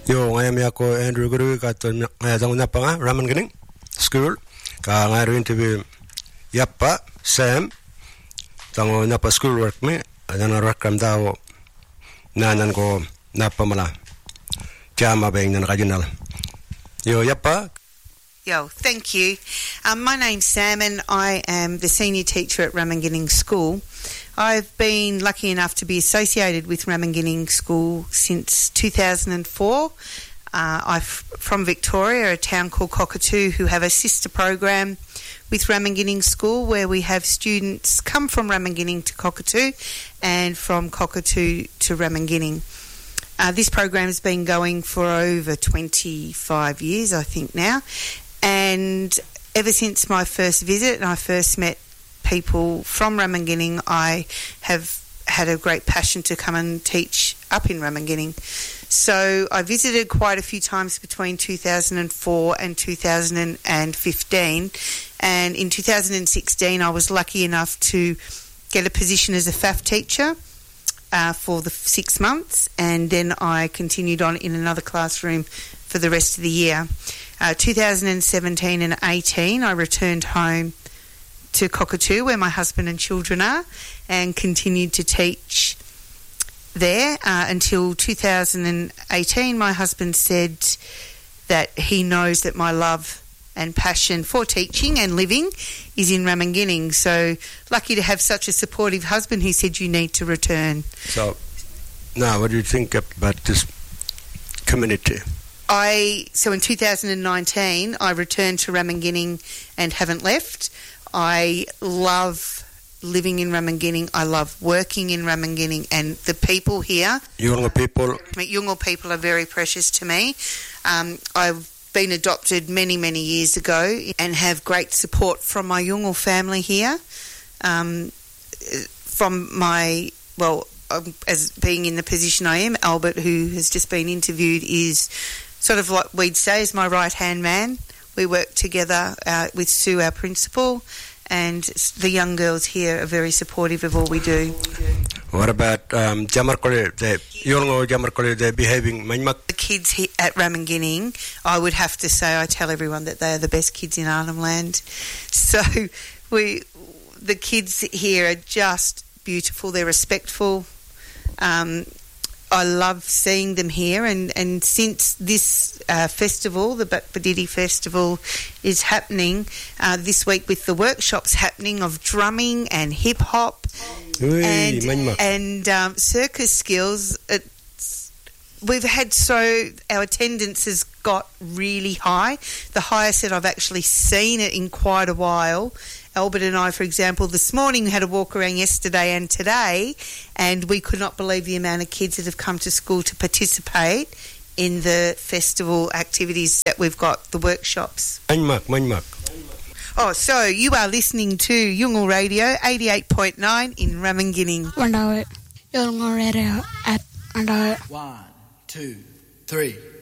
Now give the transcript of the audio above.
Yo, I am Yako Andrew Guru kat dang napanga Ramanganing School. Ka ngaru interview Yappa Sam. Dang napa school work me. Adana rakam daw nanan ko napamala. Jama beng nan regional. Yo, Yappa. Yo, thank you. My name's Sam and I am the senior teacher at Ramanganing School. I've been lucky enough to be associated with Ramanganing School since 2004. I'm from Victoria, a town called Cockatoo, who have a sister program with Ramanganing School where we have students come from Ramanganing to Cockatoo and from Cockatoo to Ramanganing. This program has been going for over 25 years, I think now. And ever since my first visit and I first met people from Ramanganing, I have had a great passion to come and teach up in Ramanganing. So I visited quite a few times between 2004 and 2015, and in 2016 I was lucky enough to get a position as a FAF teacher for the 6 months, and then I continued on in another classroom for the rest of the year. 2017 and 18 I returned home to Cockatoo where my husband and children are and continued to teach there until 2018. My husband said that he knows that my love and passion for teaching and living is in Ramanganing. So lucky to have such a supportive husband who said you need to return. So now what do you think about this community? So in 2019 I returned to Ramanganing and haven't left. I love living in Ramanganing. I love working in Ramanganing, and the people here. Yolngu people are very precious to me. I've been adopted many, many years ago and have great support from my Yolngu family here. As being in the position I am, Albert, who has just been interviewed, is sort of like we'd say is my right-hand man. We work together with Sue, our principal, and the young girls here are very supportive of all we do. What about Jamarkole? They're behaving. The kids at Ramanganing, I would have to say, I tell everyone that they are the best kids in Arnhem Land. So the kids here are just beautiful. They're respectful. I love seeing them here, and since this festival, the Bakbadidi Festival, is happening this week with the workshops happening of drumming and hip-hop and circus skills, our attendance has got really high, the highest that I've actually seen it in quite a while. Albert and I, for example, this morning had a walk around yesterday and today, and we could not believe the amount of kids that have come to school to participate in the festival activities that we've got, the workshops. So you are listening to Yolngu Radio 88.9 in Ramanganing. Yolngu Radio at 1, 2, 3